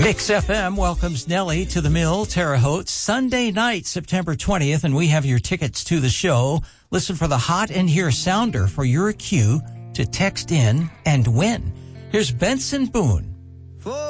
Mix FM welcomes Nelly to the Mill, Terre Haute, Sunday night, September 20th, and we have your tickets to the show. Listen for the Hot in Here sounder for your cue to text in and win. Here's Benson Boone.